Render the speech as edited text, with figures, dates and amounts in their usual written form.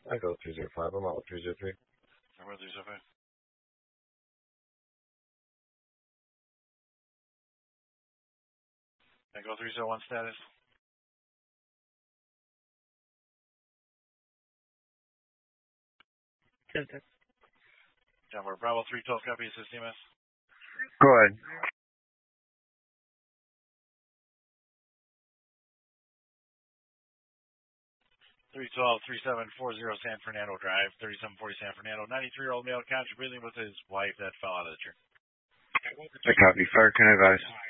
Echo 305, I'm out 303. Number 305. Echo 301 status. John, Bravo 312, copy, assist EMS. Go ahead. 312-3740 San Fernando Drive, 3740 San Fernando. 93-year-old male contributing with his wife that fell out of the chair. I copy. Fire, can I advise?